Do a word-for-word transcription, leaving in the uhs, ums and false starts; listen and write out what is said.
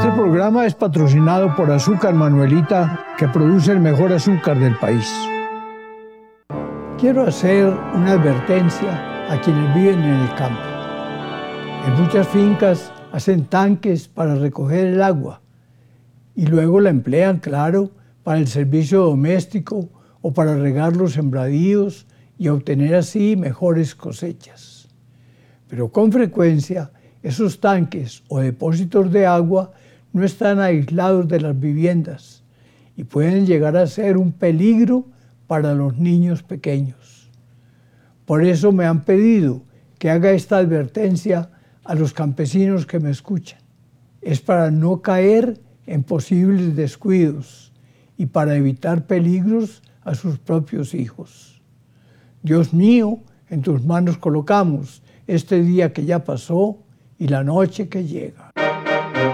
Este programa es patrocinado por Azúcar Manuelita, que produce el mejor azúcar del país. Quiero hacer una advertencia a quienes viven en el campo. En muchas fincas hacen tanques para recoger el agua y luego la emplean, claro, para el servicio doméstico o para regar los sembradíos y obtener así mejores cosechas. Pero con frecuencia esos tanques o depósitos de agua no están aislados de las viviendas y pueden llegar a ser un peligro para los niños pequeños. Por eso me han pedido que haga esta advertencia a los campesinos que me escuchan. Es para no caer en posibles descuidos y para evitar peligros a sus propios hijos. Dios mío, en tus manos colocamos este día que ya pasó y la noche que llega.